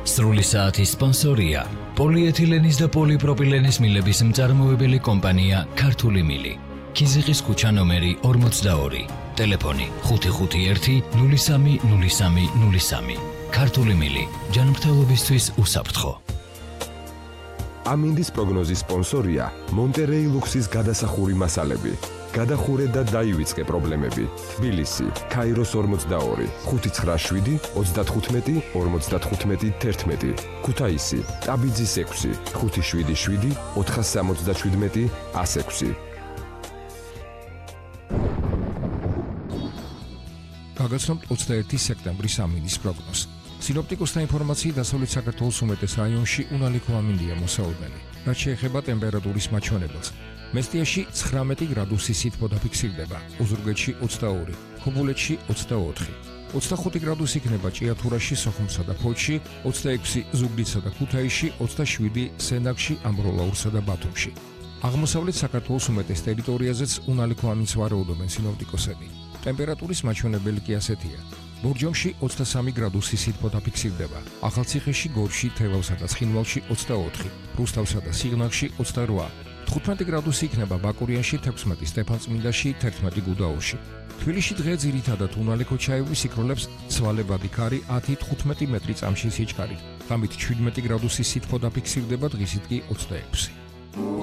სრული საათის სპონსორია პოლიეთილენის და პოლიპროპილენის მილების მწარმოებელი კომპანია ქართული მილი. ქიზიყის ქუჩა ნომერი 42. ტელეფონი 551-030303. ქართული მილი. ჯანმრთელობისთვის უსაფრთხო. ამინდის პროგნოზის სპონსორია მონტერეი ლუქსის გადასახური მასალები. გადახურე და დაივიწყე პრობლემები. თბილისი, ქაიროს 42, 597 35 55 11. ქუთაისი, ტაბიძის 6, 577 477 106. გაგაცნობთ 21 სექტემბრის ამინდის პროგნოზს. სინოპტიკოსთა ინფორმაციით დასავლეთ საქართველოს უმეტეს რაიონში უნალიქო ამინდია მოსაოდნელი. რაც შეეხება ტემპერატურის მაჩვენებელს, მესტიაში 19 გრადუსი სითბო დაფიქსირდება, ოზურგეთში 22, ხობულეთში 24, 25 გრადუსი იქნება ჭიათურაში, სოხუმსა და ფოთში, 26 ზუგდიდსა და ქუთაისში, 27 სენაკში, ამბროლაურსა და ბათუმში. აღმოსავლეთ საქართველოს უმეტეს ტერიტორიაზეც უნალიქო ამინდს ვარაუდობენ სინოპტიკოსები. ტემპერატურის მაჩვენებელი კი ასეთია. ბორჯომში 23 გრადუსი სითბო დაფიქსირდება, ახალციხეში, გორში, თელავსა და ცხინვალში 24, რუსთავსა და სიღნაღში 28, 15 გრადუსი იქნება ბაკურიანში, 16 სტეფანწმინდაში, 11 გუდაურში. თბილისში დღე ძირითადად უნალიქო ჩაივრის იქროლებს ცვალებადი ქარი 10-15 მეტრი წამში სიჩქარით. ღამით 17 გრადუსი სითბო დაფიქსირდება, დღისით კი 26.